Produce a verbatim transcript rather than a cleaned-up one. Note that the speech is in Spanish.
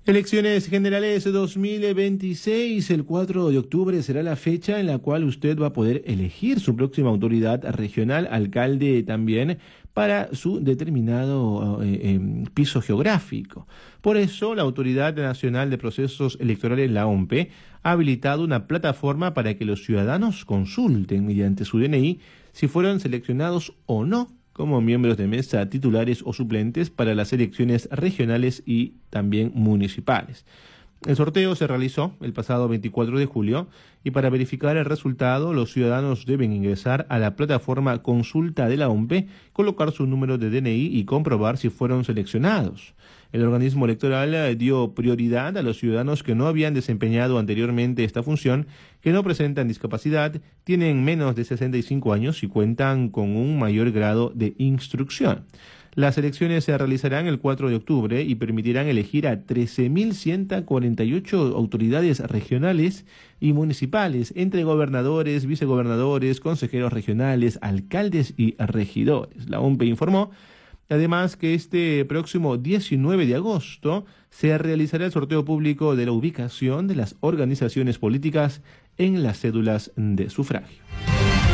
Elecciones Generales dos mil veintiséis, el cuatro de octubre será la fecha en la cual usted va a poder elegir su próxima autoridad regional, alcalde también, para su determinado eh, eh, piso geográfico. Por eso, la Autoridad Nacional de Procesos Electorales, la O M P, ha habilitado una plataforma para que los ciudadanos consulten mediante su D N I si fueron seleccionados o no como miembros de mesa, titulares o suplentes para las elecciones regionales y también municipales. El sorteo se realizó el pasado veinticuatro de julio y para verificar el resultado los ciudadanos deben ingresar a la plataforma Consulta de la O M P, colocar su número de D N I y comprobar si fueron seleccionados. El organismo electoral dio prioridad a los ciudadanos que no habían desempeñado anteriormente esta función, que no presentan discapacidad, tienen menos de sesenta y cinco años y cuentan con un mayor grado de instrucción. Las elecciones se realizarán el cuatro de octubre y permitirán elegir a trece mil ciento cuarenta y ocho autoridades regionales y municipales, entre gobernadores, vicegobernadores, consejeros regionales, alcaldes y regidores. La O M P informó además que este próximo diecinueve de agosto se realizará el sorteo público de la ubicación de las organizaciones políticas en las cédulas de sufragio.